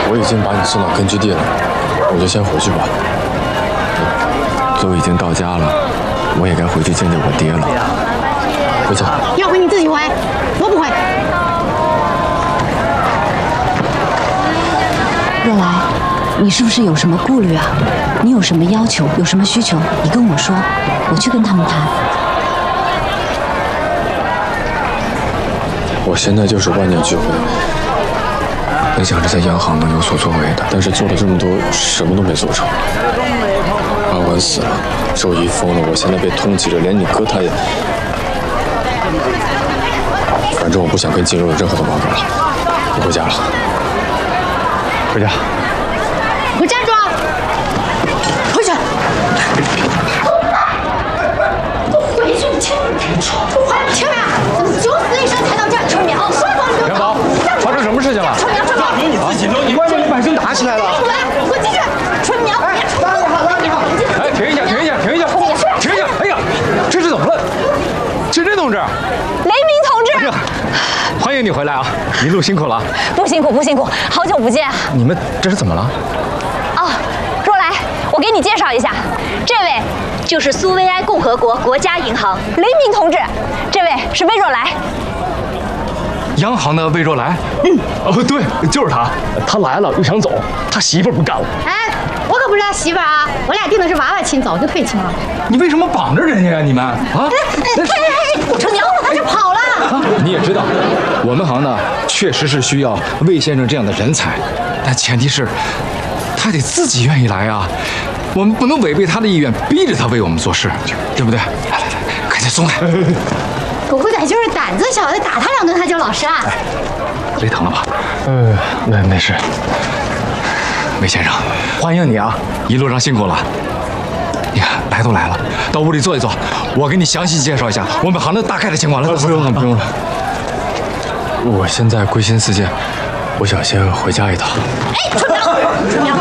我已经把你送到根据地了，我就先回去吧。都已经到家了，我也该回去见见我爹了。回去。 要回你自己回，我不回。 若来，你是不是有什么顾虑啊？你有什么要求，有什么需求，你跟我说，我去跟他们谈。 我现在就是万念俱灰，本想着在央行能有所作为的，但是做了这么多，什么都没做成。阿管死了，周一疯了，我现在被通缉着，连你哥他也……反正我不想跟金融有任何的瓜葛了，我回家了。回家。 给我站住！回去！回去！你去吧！怎么九死一生才到这儿？春苗，说走你就走！ 元宝，发生什么事情了？ 春苗， 你自己弄，你外面的百姓打起来了。 给我进去！春苗，你好！ 哎，停一下！哎呀，这是怎么了？真真同志， 雷鸣同志， 哎呀，欢迎你回来啊！一路辛苦了。 不辛苦，好久不见。 你们这是怎么了？ 哦，若来，我给你介绍一下，这位就是苏维埃共和国国家银行雷鸣同志，这位是魏若来。 央行的魏若来？哦，对，就是他。他来了又想走，他媳妇儿不干了。 哎，我可不是他媳妇儿啊，我俩定的是娃娃亲，早就退亲了。 你为什么绑着人家呀？你们啊？ 春苗，他就跑了。 你也知道，我们行呢确实是需要魏先生这样的人才，但前提是他得自己愿意来啊。我们不能违背他的意愿，逼着他为我们做事，对不对？来，赶紧松开。 狗狗仔就是胆子小，打他2顿他就老实啊。 勒疼了吧？没事。魏先生，欢迎你啊！一路上辛苦了。你看，来都来了，到屋里坐一坐，我给你详细介绍一下我们行的大概的情况。来， 不用了。我现在归心似箭，我想先回家一趟。 哎，春苗，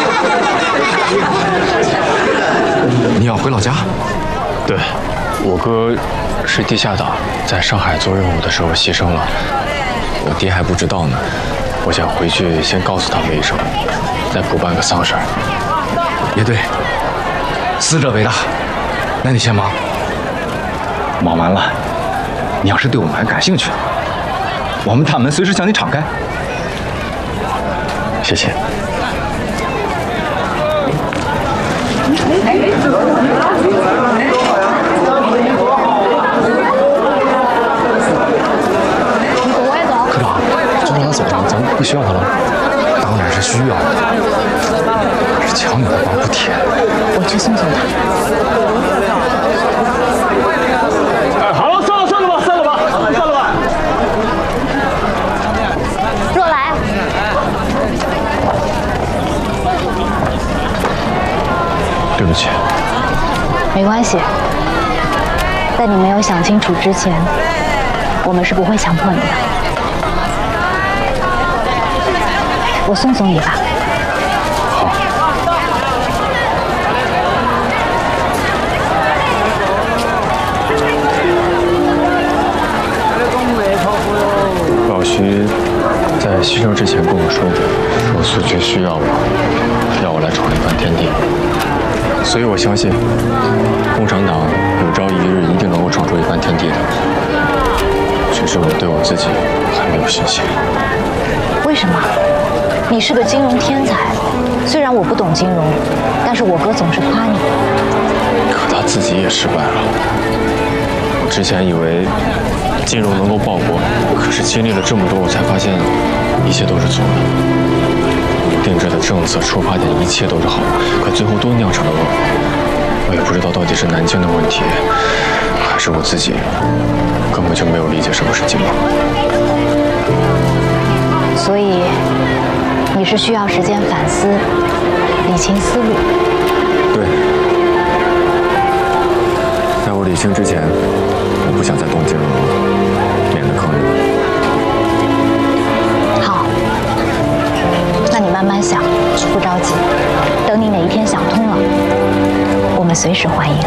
你要回老家？ 对，我哥是地下党，在上海做任务的时候牺牲了，我爹还不知道呢。我想回去先告诉他们一声，再补办个丧事儿。 也对，死者为大。那你先忙，忙完了，你要是对我们还感兴趣，我们大门随时向你敞开。 谢谢。 科长，就让他走了，咱们不需要他了。 当然是需要的，可是抢你的包不甜。 我去送他。 哎，好了，散了吧。 若来， 对不起。 没关系，在你没有想清楚之前，我们是不会强迫你的。我送你吧。 好。老徐在牺牲之前跟我说苏区需要我，要我来闯一番天地。所以我相信，共产党有朝一日一定能够闯出一番天地的。只是我对我自己还没有信心。 为什么？你是个金融天才，虽然我不懂金融，但是我哥总是夸你。 可他自己也失败了。我之前以为金融能够报国，可是经历了这么多，我才发现一切都是错的。定制的政策、出发点，一切都是好的，可最后都酿成了我也不知道到底是南京的问题，还是我自己根本就没有理解什么是金融。 所以你是需要时间反思、理清思路。 对，在我理清之前，我不想再动金融了，免得坑人。 好，那你慢慢想，不着急，等你哪一天想通了，我们随时欢迎。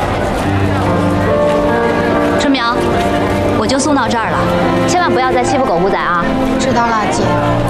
春苗，我就送到这儿了，千万不要再欺负狗狗仔啊！ 知道了，姐。